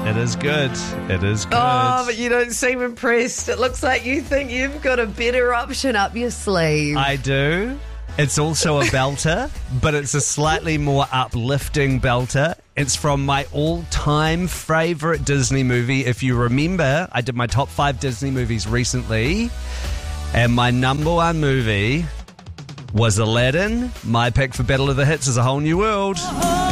It is good. It is good. Oh, but you don't seem impressed. It looks like you think you've got a better option up your sleeve. I do. It's also a belter, but it's a slightly more uplifting belter. It's from my all-time favourite Disney movie. If you remember, I did my top 5 Disney movies recently, and my number 1 movie was Aladdin. My pick for Battle of the Hits is A Whole New World.